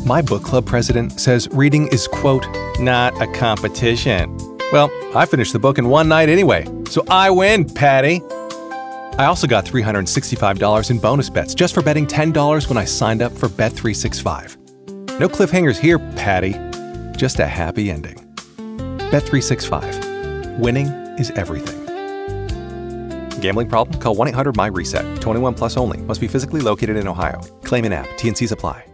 My book club president says reading is, quote, not a competition. Well, I finished the book in one night anyway, so I win, Patty. I also got $365 in bonus bets just for betting $10 when I signed up for Bet365. No cliffhangers here, Patty. Just a happy ending. Bet365. Winning is everything. Gambling problem? Call 1-800-MY-RESET. 21 plus only. Must be physically located in Ohio. Claim in app. T&Cs apply.